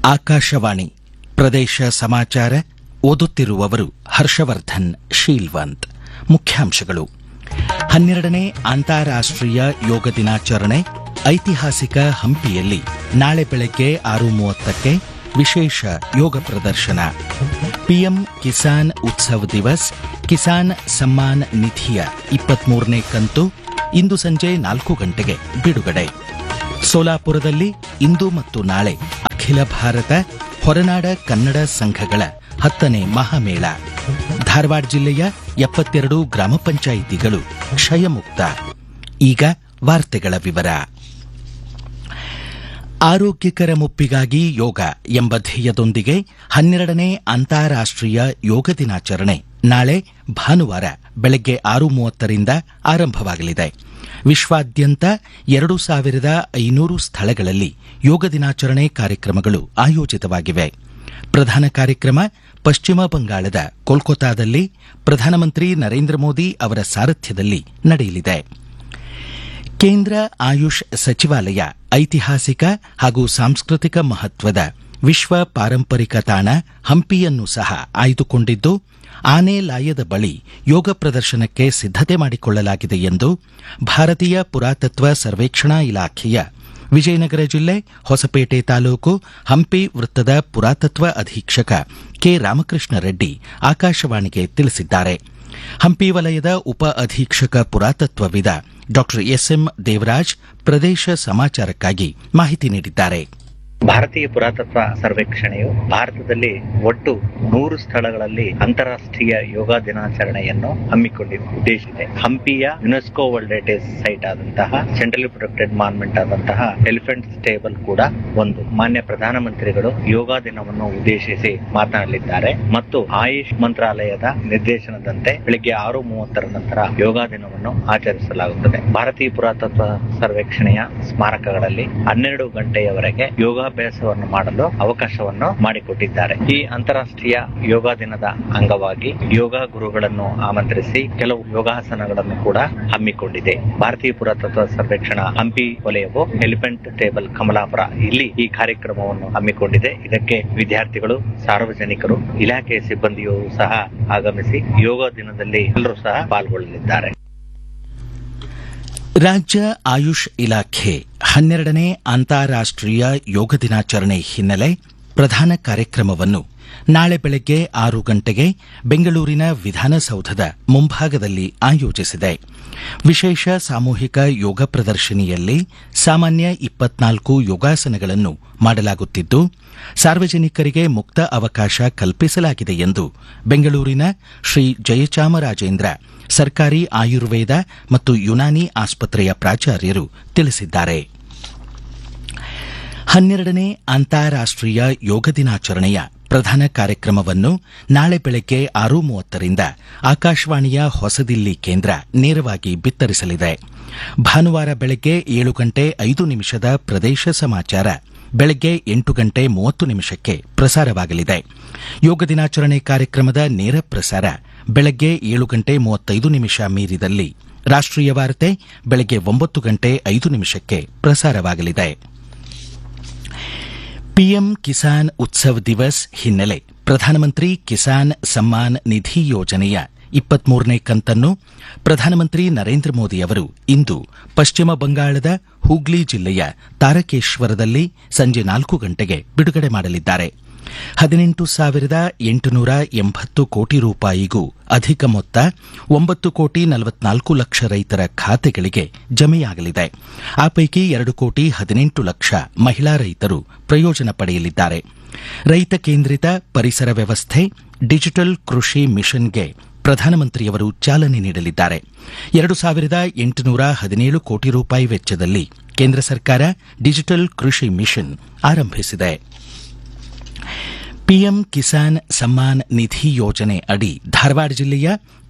ಆಕಾಶವಾಣಿ ಪ್ರದೇಶ ಸಮಾಚಾರ ಓದುತ್ತಿರುವವರು ಹರ್ಷವರ್ಧನ್ ಶೀಲ್ವಂತ್. ಮುಖ್ಯಾಂಶಗಳು: 12ನೇ ಅಂತಾರಾಷ್ಟ್ರೀಯ ಯೋಗ ದಿನಾಚರಣೆ ಐತಿಹಾಸಿಕ ಹಂಪಿಯಲ್ಲಿ ನಾಳೆ ಬೆಳಗ್ಗೆ 6:30ಕ್ಕೆ ವಿಶೇಷ ಯೋಗ ಪ್ರದರ್ಶನ. ಪಿಎಂ ಕಿಸಾನ್ ಉತ್ಸವ್ ದಿವಸ್ ಕಿಸಾನ್ ಸಮ್ಮಾನ್ ನಿಧಿಯ 23ನೇ ಕಂತು ಇಂದು ಸಂಜೆ 4 ಗಂಟೆಗೆ ಬಿಡುಗಡೆ. ಸೋಲಾಪುರದಲ್ಲಿ ಇಂದು ಮತ್ತು ನಾಳೆ ಅಖಿಲ ಭಾರತ ಹೊರನಾಡ ಕನ್ನಡ ಸಂಘಗಳ 10ನೇ ಮಹಾಮೇಳ. ಧಾರವಾಡ ಜಿಲ್ಲೆಯ 72 ಗ್ರಾಮ ಪಂಚಾಯಿತಿಗಳು ಕ್ಷಯಮುಕ್ತ. ಈಗ ವಾರ್ತೆಗಳ ವಿವರ. ಆರೋಗ್ಯಕರ ಮುಪ್ಪಿಗಾಗಿ ಯೋಗ ಎಂಬ ಧ್ಯೇಯದೊಂದಿಗೆ 12ನೇ ಅಂತಾರಾಷ್ಟ್ರೀಯ ಯೋಗ ದಿನಾಚರಣೆ ನಾಳೆ ಭಾನುವಾರ ಬೆಳಗ್ಗೆ 6:30ರಿಂದ ಆರಂಭವಾಗಲಿದೆ. ವಿಶ್ವಾದ್ಯಂತ 2500 ಸ್ಥಳಗಳಲ್ಲಿ ಯೋಗ ದಿನಾಚರಣೆ ಕಾರ್ಯಕ್ರಮಗಳು ಆಯೋಜಿತವಾಗಿವೆ. ಪ್ರಧಾನ ಕಾರ್ಯಕ್ರಮ ಪಶ್ಚಿಮ ಬಂಗಾಳದ ಕೋಲ್ಕತಾದಲ್ಲಿ ಪ್ರಧಾನಮಂತ್ರಿ ನರೇಂದ್ರ ಮೋದಿ ಅವರ ಸಾರಥ್ಯದಲ್ಲಿ ನಡೆಯಲಿದೆ. ಕೇಂದ್ರ ಆಯುಷ್ ಸಚಿವಾಲಯ ಐತಿಹಾಸಿಕ ಹಾಗೂ ಸಾಂಸ್ಕೃತಿಕ ಮಹತ್ವದ ವಿಶ್ವ ಪಾರಂಪರಿಕ ತಾಣ ಹಂಪಿಯನ್ನು ಸಹ ಆಯ್ದುಕೊಂಡಿದ್ದು, ಆನೆ ಲಾಯದ ಬಳಿ ಯೋಗ ಪ್ರದರ್ಶನಕ್ಕೆ ಸಿದ್ದತೆ ಮಾಡಿಕೊಳ್ಳಲಾಗಿದೆ ಎಂದು ಭಾರತೀಯ ಪುರಾತತ್ವ ಸರ್ವೇಕ್ಷಣಾ ಇಲಾಖೆಯ ವಿಜಯನಗರ ಜಿಲ್ಲೆ ಹೊಸಪೇಟೆ ತಾಲೂಕು ಹಂಪಿ ವೃತ್ತದ ಪುರಾತತ್ವ ಅಧೀಕ್ಷಕ ಕೆ ರಾಮಕೃಷ್ಣ ರೆಡ್ಡಿ ಆಕಾಶವಾಣಿಗೆ ತಿಳಿಸಿದ್ದಾರೆ. ಹಂಪಿ ವಲಯದ ಉಪ ಅಧೀಕ್ಷಕ ಪುರಾತತ್ವವಿದ ಡಾ ಎಸ್ಎಂ ದೇವರಾಜ್ ಪ್ರದೇಶ ಸಮಾಚಾರಕ್ಕಾಗಿ ಮಾಹಿತಿ ನೀಡಿದ್ದಾರೆ. ಭಾರತೀಯ ಪುರಾತತ್ವ ಸರ್ವೇಕ್ಷಣೆಯು ಭಾರತದಲ್ಲಿ ಒಟ್ಟು 100 ಸ್ಥಳಗಳಲ್ಲಿ ಅಂತಾರಾಷ್ಟ್ರೀಯ ಯೋಗ ದಿನಾಚರಣೆಯನ್ನು ಉದ್ದೇಶಿಸಿದೆ. ಹಂಪಿಯ ಯುನೆಸ್ಕೋ ವರ್ಲ್ಡ್ ಹೆರಿಟೇಜ್ ಸೈಟ್ ಆದಂತಹ ಸೆಂಟ್ರಲಿ ಪ್ರೊಟೆಕ್ಟೆಡ್ ಮಾನ್ಯುಮೆಂಟ್ ಆದಂತಹ ಎಲಿಫೆಂಟ್ ಸ್ಟೇಬಲ್ ಕೂಡ ಒಂದು. ಮಾನ್ಯ ಪ್ರಧಾನಮಂತ್ರಿಗಳು ಯೋಗ ದಿನವನ್ನು ಉದ್ದೇಶಿಸಿ ಮಾತನಾಡಲಿದ್ದಾರೆ ಮತ್ತು ಆಯುಷ್ ಮಂತ್ರಾಲಯದ ನಿರ್ದೇಶನದಂತೆ ಬೆಳಿಗ್ಗೆ 6:30 ನಂತರ ಯೋಗ ದಿನವನ್ನು ಆಚರಿಸಲಾಗುತ್ತದೆ. ಭಾರತೀಯ ಪುರಾತತ್ವ ಸರ್ವೇಕ್ಷಣೆಯ ಸ್ಮಾರಕಗಳಲ್ಲಿ 12 ಗಂಟೆಯವರೆಗೆ ಯೋಗಾಭ್ಯಾಸವನ್ನು ಮಾಡಲು ಅವಕಾಶವನ್ನು ಮಾಡಿಕೊಟ್ಟಿದ್ದಾರೆ. ಈ ಅಂತಾರಾಷ್ಟ್ರೀಯ ಯೋಗ ದಿನದ ಅಂಗವಾಗಿ ಯೋಗ ಗುರುಗಳನ್ನು ಆಮಂತ್ರಿಸಿ ಕೆಲವು ಯೋಗಾಸನಗಳನ್ನು ಕೂಡ ಹಮ್ಮಿಕೊಂಡಿದೆ. ಭಾರತೀಯ ಪುರಾತತ್ವ ಸರ್ವೇಕ್ಷಣಾ ಹಂಪಿ ವಲಯವು ಎಲಿಫೆಂಟ್ ಟೇಬಲ್ ಕಮಲಾಪುರ ಇಲ್ಲಿ ಈ ಕಾರ್ಯಕ್ರಮವನ್ನು ಹಮ್ಮಿಕೊಂಡಿದೆ. ಇದಕ್ಕೆ ವಿದ್ಯಾರ್ಥಿಗಳು, ಸಾರ್ವಜನಿಕರು, ಇಲಾಖೆಯ ಸಿಬ್ಬಂದಿಯೂ ಸಹ ಆಗಮಿಸಿ ಯೋಗ ದಿನದಲ್ಲಿ ಎಲ್ಲರೂ ಸಹ ಪಾಲ್ಗೊಳ್ಳಲಿದ್ದಾರೆ. ರಾಜ್ಯ ಆಯುಷ್ ಇಲಾಖೆ 12ನೇ ಅಂತಾರಾಷ್ಟ್ರೀಯ ಯೋಗ ದಿನಾಚರಣೆ ಹಿನ್ನೆಲೆ ಪ್ರಧಾನ ಕಾರ್ಯಕ್ರಮವನ್ನು ನಾಳೆ ಬೆಳಗ್ಗೆ 6 ಗಂಟೆಗೆ ಬೆಂಗಳೂರಿನ ವಿಧಾನಸೌಧದ ಮುಂಭಾಗದಲ್ಲಿ ಆಯೋಜಿಸಿದೆ. ವಿಶೇಷ ಸಾಮೂಹಿಕ ಯೋಗ ಪ್ರದರ್ಶನಿಯಲ್ಲಿ ಸಾಮಾನ್ಯ 24 ಯೋಗಾಸನಗಳನ್ನು ಮಾಡಲಾಗುತ್ತಿದ್ದು, ಸಾರ್ವಜನಿಕರಿಗೆ ಮುಕ್ತ ಅವಕಾಶ ಕಲ್ಪಿಸಲಾಗಿದೆ ಎಂದು ಬೆಂಗಳೂರಿನ ಶ್ರೀ ಜಯಚಾಮರಾಜೇಂದ್ರ ಸರ್ಕಾರಿ ಆಯುರ್ವೇದ ಮತ್ತು ಯುನಾನಿ ಆಸ್ಪತ್ರೆಯ ಪ್ರಾಚಾರ್ಯರು ತಿಳಿಸಿದ್ದಾರೆ. 12ನೇ ಅಂತಾರಾಷ್ಟ್ರೀಯ ಯೋಗ ದಿನಾಚರಣೆಯ ಪ್ರಧಾನ ಕಾರ್ಯಕ್ರಮವನ್ನು ನಾಳೆ ಬೆಳಗ್ಗೆ 6:30ರಿಂದ ಆಕಾಶವಾಣಿಯ ಹೊಸದಿಲ್ಲಿ ಕೇಂದ್ರ ನೇರವಾಗಿ ಬಿತ್ತರಿಸಲಿದೆ. ಭಾನುವಾರ ಬೆಳಗ್ಗೆ 7:05 ಪ್ರದೇಶ ಸಮಾಚಾರ ಬೆಳಗ್ಗೆ 8:30 ಪ್ರಸಾರವಾಗಲಿದೆ. ಯೋಗ ದಿನಾಚರಣೆ ಕಾರ್ಯಕ್ರಮದ ನೇರ ಪ್ರಸಾರ ಬೆಳಗ್ಗೆ 7:35 ಮೀರಿದಲ್ಲಿ ರಾಷ್ಟ್ರೀಯ ವಾರ್ತೆ ಬೆಳಗ್ಗೆ 9:05 ಪ್ರಸಾರವಾಗಲಿದೆ. ಪಿಎಂ ಕಿಸಾನ್ ಉತ್ಸವ್ ದಿವಸ್ ಹಿನ್ನೆಲೆ ಪ್ರಧಾನಮಂತ್ರಿ ಕಿಸಾನ್ ಸಮ್ಮಾನ್ ನಿಧಿ ಯೋಜನೆಯ 23ನೇ ಕಂತನ್ನು ಪ್ರಧಾನಮಂತ್ರಿ ನರೇಂದ್ರ ಮೋದಿ ಅವರು ಇಂದು ಪಶ್ಚಿಮ ಬಂಗಾಳದ ಹೂಗ್ಲಿ ಜಿಲ್ಲೆಯ ತಾರಕೇಶ್ವರದಲ್ಲಿ ಸಂಜೆ 4 ಗಂಟೆಗೆ ಬಿಡುಗಡೆ ಮಾಡಲಿದ್ದಾರೆ. 18,880 ಕೋಟಿ ರೂಪಾಯಿಗೂ ಅಧಿಕ ಮೊತ್ತ 9,44,00,000 ರೈತರ ಖಾತೆಗಳಿಗೆ ಜಮೆಯಾಗಲಿದೆ. ಆ ಪೈಕಿ 2,18,00,000 ಮಹಿಳಾ ರೈತರು ಪ್ರಯೋಜನ ಪಡೆಯಲಿದ್ದಾರೆ. ರೈತ ಕೇಂದ್ರಿತ ಪರಿಸರ ವ್ಯವಸ್ಥೆ ಡಿಜಿಟಲ್ ಕೃಷಿ ಮಿಷನ್ಗೆ ಪ್ರಧಾನಮಂತ್ರಿಯವರು ಚಾಲನೆ ನೀಡಲಿದ್ದಾರೆ. 2,817 ಕೋಟಿ ರೂಪಾಯಿ ವೆಚ್ಚದಲ್ಲಿ ಕೇಂದ್ರ ಸರ್ಕಾರ ಡಿಜಿಟಲ್ ಕೃಷಿ ಮಿಷನ್ ಆರಂಭಿಸಿದೆ. ಪಿಎಂ ಕಿಸಾನ್ ಸಮ್ಮಾನ್ ನಿಧಿ ಯೋಜನೆ ಅಡಿ ಧಾರವಾಡ ಜಿಲ್ಲೆಯ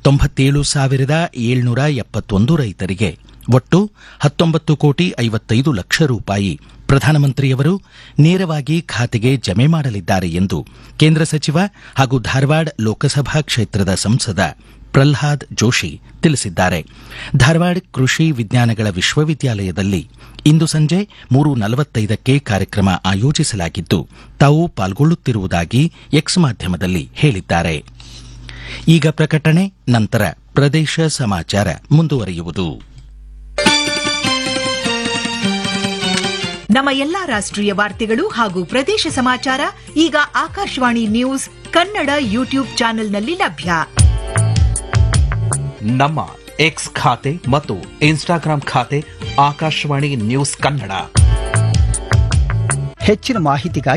97,771 ರೈತರಿಗೆ ಒಟ್ಟು 19,55,00,000 ರೂಪಾಯಿ ಪ್ರಧಾನಮಂತ್ರಿಯವರು ನೇರವಾಗಿ ಖಾತೆಗೆ ಜಮೆ ಮಾಡಲಿದ್ದಾರೆ ಎಂದು ಕೇಂದ್ರ ಸಚಿವ ಹಾಗೂ ಧಾರವಾಡ ಲೋಕಸಭಾ ಕ್ಷೇತ್ರದ ಸಂಸದ ಪ್ರಹ್ಲಾದ್ ಜೋಶಿ ತಿಳಿಸಿದ್ದಾರೆ. ಧಾರವಾಡ ಕೃಷಿ ವಿಜ್ಞಾನಗಳ ವಿಶ್ವವಿದ್ಯಾಲಯದಲ್ಲಿ ಇಂದು ಸಂಜೆ 3:45ಕ್ಕೆ ಕಾರ್ಯಕ್ರಮ ಆಯೋಜಿಸಲಾಗಿದ್ದು ತಾವು ಪಾಲ್ಗೊಳ್ಳುತ್ತಿರುವುದಾಗಿ ಎಕ್ಸ್ ಮಾಧ್ಯಮದಲ್ಲಿ ಹೇಳಿದ್ದಾರೆ. ಈಗ ಪ್ರಕಟಣೆ, ನಂತರ ಪ್ರದೇಶ ಸಮಾಚಾರ ಮುಂದುವರಿಯುವುದು. ನಮ್ಮ ಎಲ್ಲಾ ರಾಷ್ಟ್ರೀಯ ವಾರ್ತೆಗಳು ಹಾಗೂ ಪ್ರದೇಶ ಸಮಾಚಾರ ಈಗ ಆಕಾಶವಾಣಿ ನ್ಯೂಸ್ ಕನ್ನಡ ಯೂಟ್ಯೂಬ್ ಚಾನೆಲ್ನಲ್ಲಿ ಲಭ್ಯ. ನಮ್ಮ ಎಕ್ಸ್ ಖಾತೆ ಮತ್ತು ಇನ್ಸ್ಟಾಗ್ರಾಂ ಖಾತೆ ಆಕಾಶವಾಣಿ ನ್ಯೂಸ್ ಕನ್ನಡ. ಹೆಚ್ಚಿನ ಮಾಹಿತಿಗಾಗಿ